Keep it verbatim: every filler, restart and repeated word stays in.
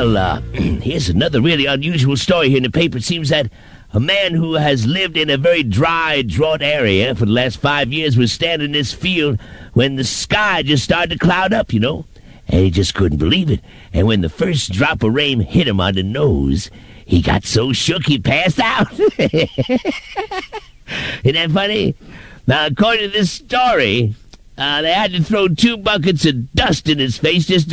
Well, uh, here's another really unusual story here in the paper. It seems that a man who has lived in a very dry, drought area for the last five years was standing in this field when the sky just started to cloud up, you know. And he just couldn't believe it. And when the first drop of rain hit him on the nose, he got so shook he passed out. Isn't that funny? Now, according to this story, uh, they had to throw two buckets of dust in his face just to